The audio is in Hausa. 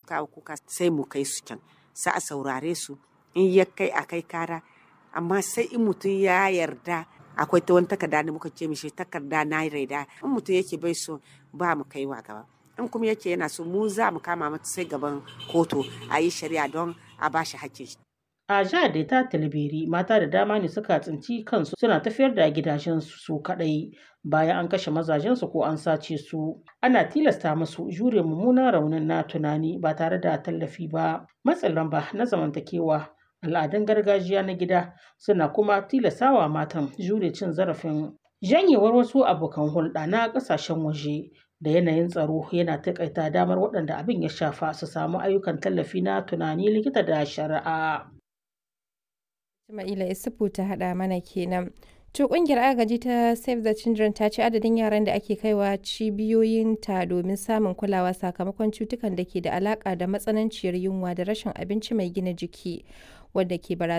kawo kuka sai mu kai su can sai a saurare su in ya kai a kai kara amma sai in mutum ya yarda akwai ta wani takarda da muka ce mishi takarda na raida in mutum yake bai so ba mu kaiwa gaba in kuma yake yana so mu za mu kama mata sai gaban kotu a yi shari'a don a ba shi hakkin shi. A jihar da ta Talabiri mata da dama ne suka tsinci kansu suna tafiyar da gidajensu su kaɗai bayan an kashe mazajensu ko an sace su. Ana tilasta musu jure mummunan raunin na tunani ba tare da tallafi ba. Matsin lamba na zamantakewa al'adun gargajiya na gida suna kuma tilastawa matan jure cin zarafin janyewar wasu abokan hulɗa na ƙasashen waje da yanayin tsaro yana taƙaita damar waɗanda abin ya shafa su samu ayyukan tallafi na tunani likita da shari'a. Ismaila Isufu ta haɗa mana kenan. To ƙungiyar agaji ta Save the Children ta ce adadin yaran da ake kaiwa cibiyoyinta domin samun kulawa sakamakon cutukan da ke da alaƙa da matsananciyar yunwa da rashin abinci mai gina jiki wadda ke barazana